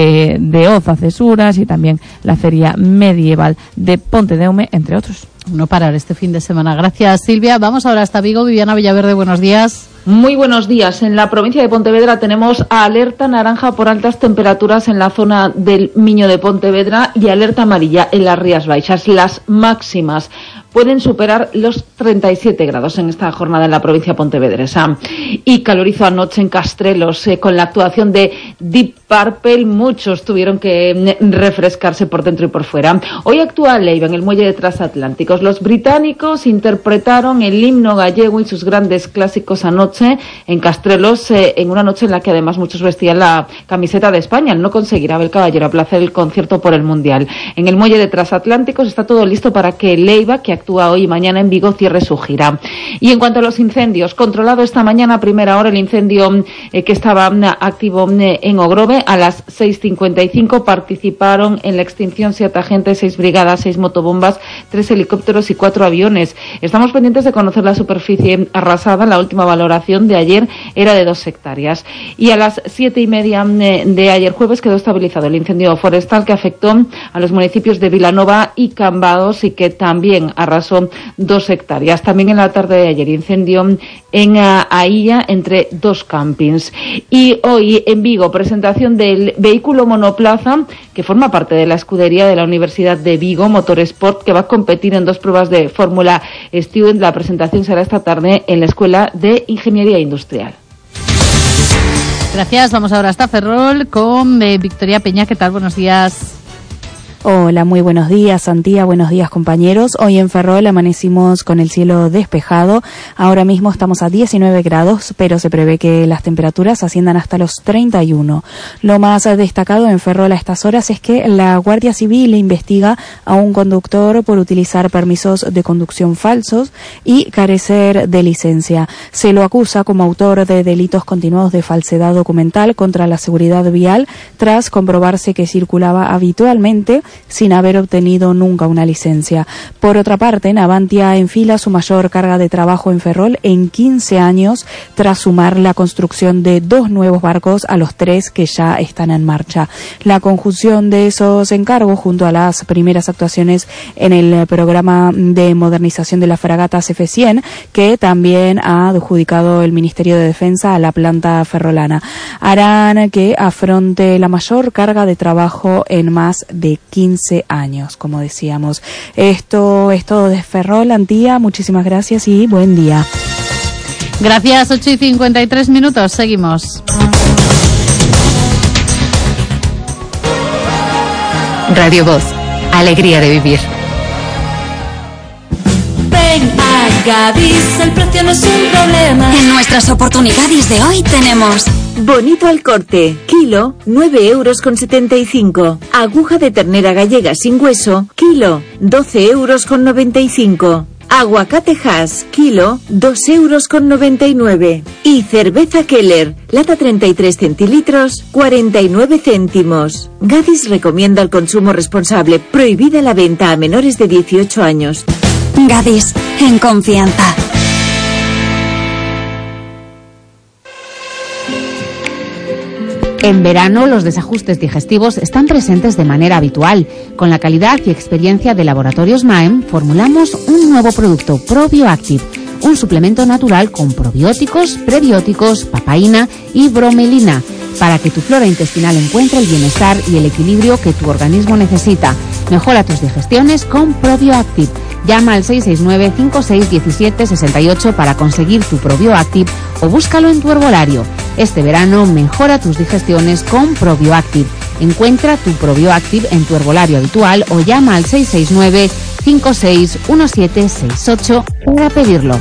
de Oza, Cesuras, y también la feria medieval de Pontedeume, entre otros. No parar este fin de semana. Gracias, Silvia. Vamos ahora hasta Vigo. Viviana Villaverde, buenos días. Muy buenos días. En la provincia de Pontevedra tenemos alerta naranja por altas temperaturas en la zona del Miño de Pontevedra y alerta amarilla en las Rías Baixas. Las máximas pueden superar los 37 grados en esta jornada en la provincia pontevedresa. Y calorizo anoche en Castrelos con la actuación de Deep Purple. Muchos tuvieron que refrescarse por dentro y por fuera. Hoy actúa Leiva en el muelle de Transatlánticos. Los británicos interpretaron el himno gallego y sus grandes clásicos anoche en Castrelos, en una noche en la que además muchos vestían la camiseta de España, al no conseguir Abel Caballero aplazar el concierto por el Mundial. En el muelle de Transatlánticos está todo listo para que Leiva, que actúa hoy y mañana en Vigo, cierre su gira. Y en cuanto a los incendios, controlado esta mañana a primera hora el incendio que estaba activo en Ogrove. A las 6:55 participaron en la extinción 7 agentes, 6 brigadas, 6 motobombas, 3 helicópteros y 4 aviones. Estamos pendientes de conocer la superficie arrasada. La última valoración de ayer era de 2 hectáreas. Y a las 7:30 de ayer jueves quedó estabilizado el incendio forestal que afectó a los municipios de Vilanova y Cambados y que también arrasó 2 hectáreas. También en la tarde de ayer incendio en Ailla entre 2 campings. Y hoy en Vigo, presentación del vehículo monoplaza que forma parte de la escudería de la Universidad de Vigo, Motorsport, que va a competir en 2 pruebas de Fórmula Student. La presentación será esta tarde en la Escuela de Ingeniería Industrial. Gracias. Vamos ahora hasta Ferrol con Victoria Peña. ¿Qué tal? Buenos días. Hola, muy buenos días, Antía, buenos días, compañeros. Hoy en Ferrol amanecimos con el cielo despejado. Ahora mismo estamos a 19 grados, pero se prevé que las temperaturas asciendan hasta los 31. Lo más destacado en Ferrol a estas horas es que la Guardia Civil investiga a un conductor por utilizar permisos de conducción falsos y carecer de licencia. Se lo acusa como autor de delitos continuados de falsedad documental contra la seguridad vial, tras comprobarse que circulaba habitualmente sin haber obtenido nunca una licencia. Por otra parte, Navantia enfila su mayor carga de trabajo en Ferrol en 15 años, tras sumar la construcción de 2 nuevos barcos a los 3 que ya están en marcha. La conjunción de esos encargos, junto a las primeras actuaciones en el programa de modernización de las fragatas F100, que también ha adjudicado el Ministerio de Defensa a la planta ferrolana, harán que afronte la mayor carga de trabajo en más de 15 años, como decíamos. Esto es todo de Ferrol, Antía. Muchísimas gracias y buen día. Gracias, 8:53. Seguimos. Radio Voz, alegría de vivir. Ven a Gadis, el precio no es un problema. En nuestras oportunidades de hoy tenemos bonito al corte, kilo, 9,75 €. Aguja de ternera gallega sin hueso, kilo, 12,95 €. Aguacate Hass, kilo, 2,99 €. Y cerveza Keller, lata 33 centilitros, 49 céntimos. Gadis recomienda el consumo responsable. Prohibida la venta a menores de 18 años. Gadis, en confianza. En verano, los desajustes digestivos están presentes de manera habitual. Con la calidad y experiencia de Laboratorios Maem, formulamos un nuevo producto, ProBioActive, un suplemento natural con probióticos, prebióticos, papaína y bromelina, para que tu flora intestinal encuentre el bienestar y el equilibrio que tu organismo necesita. Mejora tus digestiones con ProBioActive. Llama al 669-5617-68 para conseguir tu ProBioActive o búscalo en tu herbolario. Este verano mejora tus digestiones con ProBioActive. Encuentra tu ProBioActive en tu herbolario habitual o llama al 669 956-1768 para pedirlo.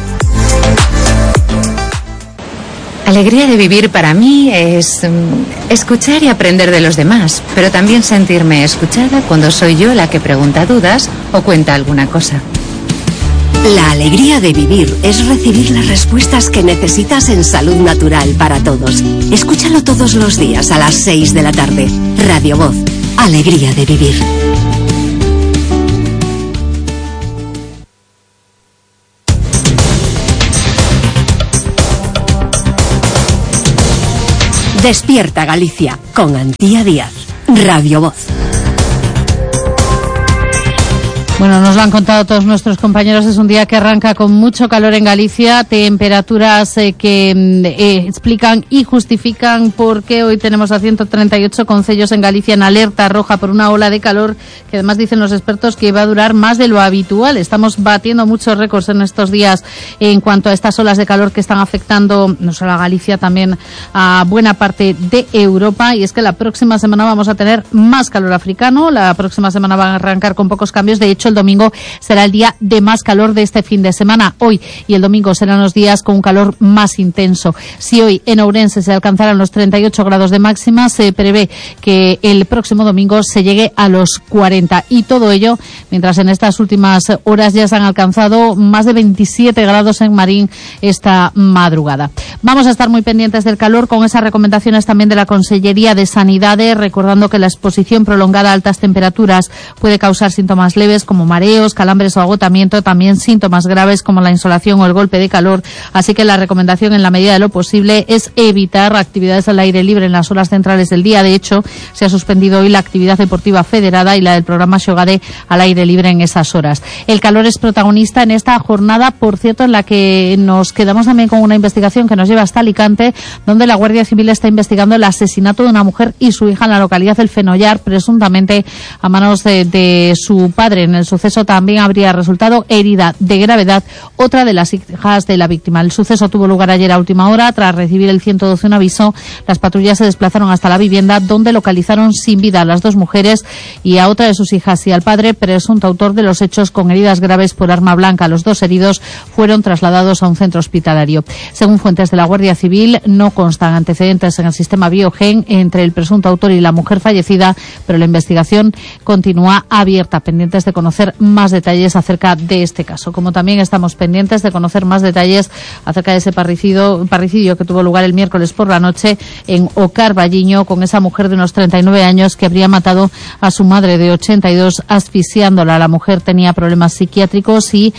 Alegría de vivir para mí es escuchar y aprender de los demás, pero también sentirme escuchada cuando soy yo la que pregunta dudas o cuenta alguna cosa. La alegría de vivir es recibir las respuestas que necesitas en Salud Natural para Todos. Escúchalo todos los días a las 6 de la tarde. Radio Voz. Alegría de vivir. Despierta Galicia con Antía Díaz. Radio Voz. Bueno, nos lo han contado todos nuestros compañeros, es un día que arranca con mucho calor en Galicia, temperaturas que explican y justifican por qué hoy tenemos a 138 concellos en Galicia en alerta roja por una ola de calor que además dicen los expertos que va a durar más de lo habitual. Estamos batiendo muchos récords en estos días en cuanto a estas olas de calor que están afectando no solo a Galicia, también a buena parte de Europa, y es que la próxima semana vamos a tener más calor africano, la próxima semana van a arrancar con pocos cambios, de hecho el domingo será el día de más calor de este fin de semana. Hoy y el domingo serán los días con un calor más intenso. Si hoy en Ourense se alcanzarán los 38 grados de máxima, se prevé que el próximo domingo se llegue a los 40. Y todo ello mientras en estas últimas horas ya se han alcanzado más de 27 grados en Marín esta madrugada. Vamos a estar muy pendientes del calor con esas recomendaciones también de la Consellería de Sanidade, recordando que la exposición prolongada a altas temperaturas puede causar síntomas leves como mareos, calambres o agotamiento, también síntomas graves como la insolación o el golpe de calor, así que la recomendación en la medida de lo posible es evitar actividades al aire libre en las horas centrales del día. De hecho, se ha suspendido hoy la actividad deportiva federada y la del programa Xogade al aire libre en esas horas. El calor es protagonista en esta jornada, por cierto, en la que nos quedamos también con una investigación que nos lleva hasta Alicante, donde la Guardia Civil está investigando el asesinato de una mujer y su hija en la localidad del Fenollar, presuntamente a manos de su padre. En el suceso también habría resultado herida de gravedad otra de las hijas de la víctima. El suceso tuvo lugar ayer a última hora. Tras recibir el 112 un aviso, las patrullas se desplazaron hasta la vivienda, donde localizaron sin vida a las dos mujeres y a otra de sus hijas y al padre, presunto autor de los hechos, con heridas graves por arma blanca. Los dos heridos fueron trasladados a un centro hospitalario. Según fuentes de la Guardia Civil, no constan antecedentes en el sistema Biogen entre el presunto autor y la mujer fallecida, pero la investigación continúa abierta, pendientes de conocer más detalles acerca de este caso. Como también estamos pendientes de conocer más detalles acerca de ese parricidio que tuvo lugar el miércoles por la noche en Ocarballiño, con esa mujer de unos 39 años que habría matado a su madre de 82 asfixiándola. La mujer tenía problemas psiquiátricos y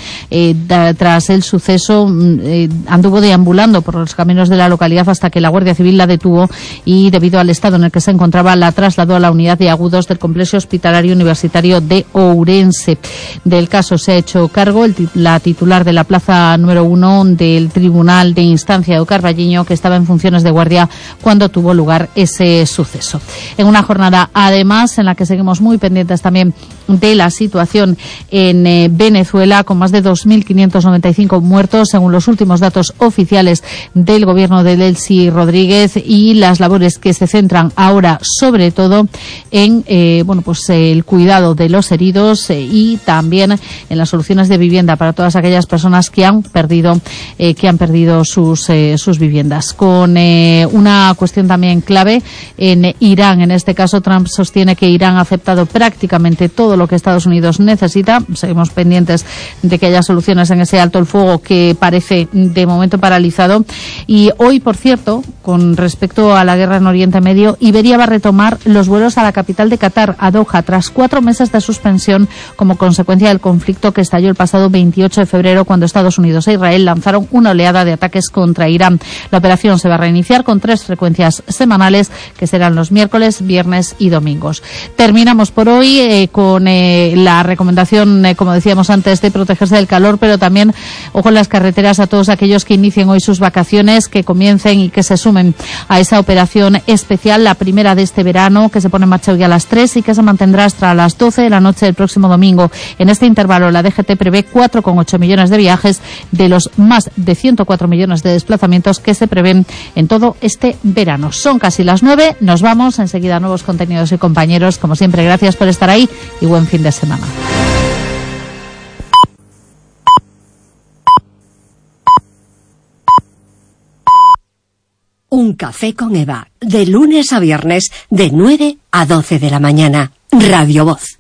tras el suceso anduvo deambulando por los caminos de la localidad hasta que la Guardia Civil la detuvo y, debido al estado en el que se encontraba, la trasladó a la unidad de agudos del Complejo Hospitalario Universitario de Ourense. Del caso se ha hecho cargo la titular de la plaza número 1 del Tribunal de Instancia de Ocarballiño, que estaba en funciones de guardia cuando tuvo lugar ese suceso. En una jornada, además, en la que seguimos muy pendientes también de la situación en Venezuela, con más de 2.595 muertos, según los últimos datos oficiales del gobierno de Delcy Rodríguez, y las labores que se centran ahora sobre todo en el cuidado de los heridos y también en las soluciones de vivienda para todas aquellas personas que han perdido sus viviendas. Con una cuestión también clave en Irán. En este caso, Trump sostiene que Irán ha aceptado prácticamente todo lo que Estados Unidos necesita. Seguimos pendientes de que haya soluciones en ese alto el fuego que parece de momento paralizado. Y hoy, por cierto, con respecto a la guerra en Oriente Medio, Iberia va a retomar los vuelos a la capital de Qatar, a Doha, tras 4 meses de suspensión como consecuencia del conflicto que estalló el pasado 28 de febrero, cuando Estados Unidos e Israel lanzaron una oleada de ataques contra Irán. La operación se va a reiniciar con 3 frecuencias semanales, que serán los miércoles, viernes y domingos. Terminamos por hoy con la recomendación, como decíamos antes, de protegerse del calor, pero también ojo en las carreteras a todos aquellos que inicien hoy sus vacaciones, que comiencen y que se sumen a esa operación especial, la primera de este verano, que se pone en marcha hoy a las 3 y que se mantendrá hasta las 12 de la noche del próximo domingo. En este intervalo, la DGT prevé 4,8 millones de viajes de los más de 104 millones de desplazamientos que se prevén en todo este verano. Son casi las 9, nos vamos, enseguida nuevos contenidos y compañeros. Como siempre, gracias por estar ahí y buen fin de semana. Un café con Eva, de lunes a viernes, de 9 a 12 de la mañana. Radio Voz.